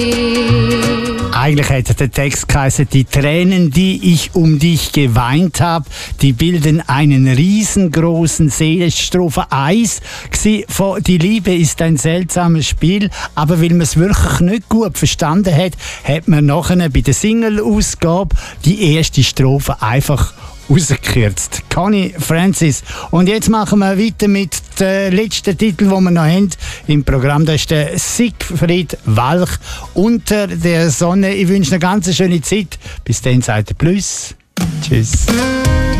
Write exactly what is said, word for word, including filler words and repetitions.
Eigentlich hätte der Text geheißen: Die Tränen, die ich um dich geweint habe, die bilden einen riesengroßen See. Das ist Strophe eins von «Die Liebe ist ein seltsames Spiel». Aber weil man es wirklich nicht gut verstanden hat, hat man nachher bei der Single-Ausgabe die erste Strophe einfach rausgekürzt. Connie Francis. Und jetzt machen wir weiter mit dem letzten Titel, den wir noch haben im Programm. Das ist der Siegfried Walch, «Unter der Sonne». Ich wünsche eine ganz schöne Zeit. Bis dann, sagt der Plus. Tschüss.